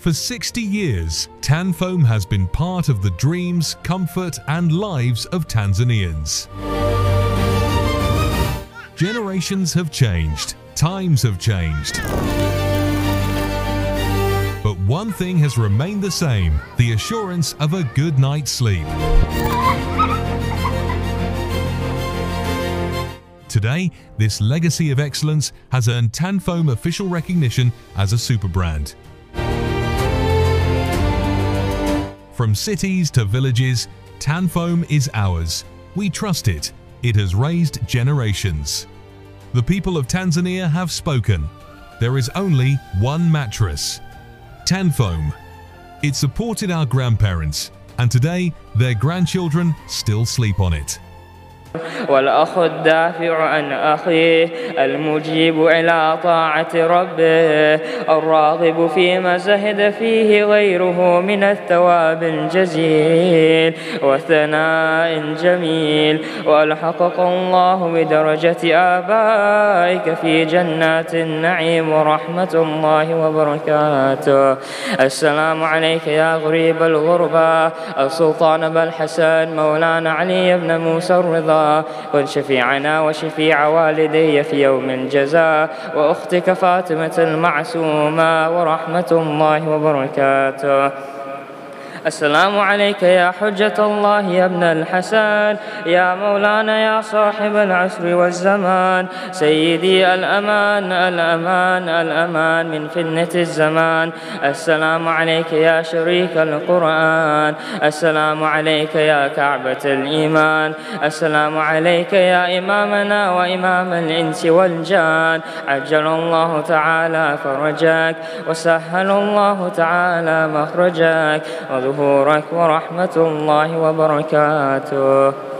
For 60 years, Tanfoam has been part of the dreams, comfort and lives of Tanzanians. Generations have changed, times have changed. But one thing has remained the same, the assurance of a good night's sleep. Today, this legacy of excellence has earned Tanfoam official recognition as a super brand. From cities to villages, Tanfoam is ours. We trust it. It has raised generations. The people of Tanzania have spoken. There is only one mattress, Tanfoam. It supported our grandparents, and today their grandchildren still sleep on it. والأخ الدافع عن أخيه المجيب إلى طاعة ربه الراغب فيما زهد فيه غيره من الثواب الجزيل وثناء جميل وألحقك الله بدرجة آبائك في جنات النعيم ورحمة الله وبركاته. السلام عليك يا غريب الغربة السلطان بالحسن مولانا علي بن موسى الرضا كن شفيعنا وشفيع والدي في يوم الجزاء وأختك فاطمة المعصومة ورحمة الله وبركاته. السلام عليك يا حجة الله يا ابن الحسن يا مولانا يا صاحب العصر والزمان سيدي الأمان الأمان الأمان من فتنة الزمان. السلام عليك يا شريك القرآن السلام عليك يا كعبة الإيمان السلام عليك يا إمامنا وإمام الإنس والجان عجل الله تعالى فرجك وسهل الله تعالى مخرجك وظهورك ورحمة الله وبركاته.